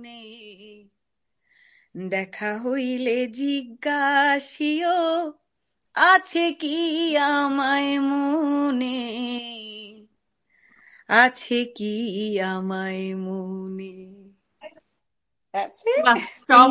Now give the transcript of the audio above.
মনে, দেখা হইলে জিজ্ঞাসিও আছে কি আমায় মনে, আছে কি আমায় মনে। That's it. বাহ,